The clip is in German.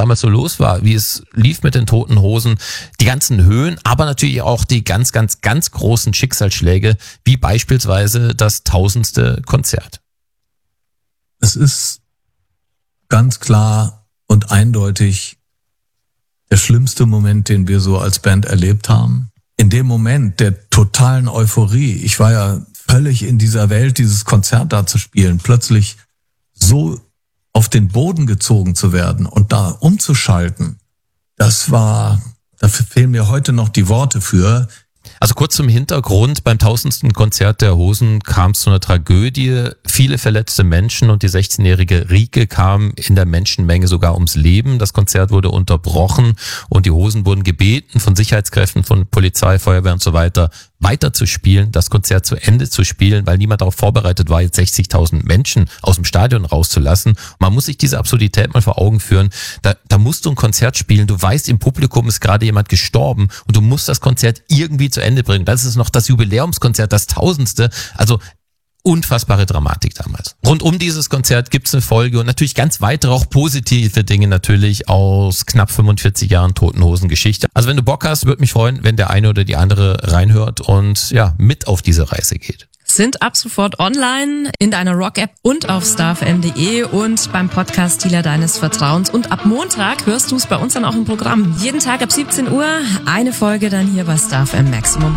damals so los war, wie es lief mit den Toten Hosen, die ganzen Höhen, aber natürlich auch die ganz, ganz, ganz großen Schicksalsschläge, wie beispielsweise das 1000. Konzert. Es ist ganz klar und eindeutig der schlimmste Moment, den wir so als Band erlebt haben. In dem Moment der totalen Euphorie, ich war ja völlig in dieser Welt, dieses Konzert da zu spielen, plötzlich so auf den Boden gezogen zu werden und da umzuschalten, dafür fehlen mir heute noch die Worte für. Also kurz zum Hintergrund, beim 1000. Konzert der Hosen kam es zu einer Tragödie, viele verletzte Menschen und die 16-jährige Rieke kam in der Menschenmenge sogar ums Leben. Das Konzert wurde unterbrochen und die Hosen wurden gebeten von Sicherheitskräften, von Polizei, Feuerwehr und so weiter, weiterzuspielen, das Konzert zu Ende zu spielen, weil niemand darauf vorbereitet war, jetzt 60.000 Menschen aus dem Stadion rauszulassen. Und man muss sich diese Absurdität mal vor Augen führen. Da musst du ein Konzert spielen, du weißt, im Publikum ist gerade jemand gestorben und du musst das Konzert irgendwie zu Ende bringen. Das ist noch das Jubiläumskonzert, das 1000. Also unfassbare Dramatik damals. Rund um dieses Konzert gibt's eine Folge und natürlich ganz weitere, auch positive Dinge natürlich aus knapp 45 Jahren Toten Hosen Geschichte. Also wenn du Bock hast, würde mich freuen, wenn der eine oder die andere reinhört und ja, mit auf diese Reise geht. Sind ab sofort online in deiner Rock-App und auf starfm.de und beim Podcast-Dealer deines Vertrauens. Und ab Montag hörst du es bei uns dann auch im Programm. Jeden Tag ab 17 Uhr eine Folge dann hier bei StarFM Maximum.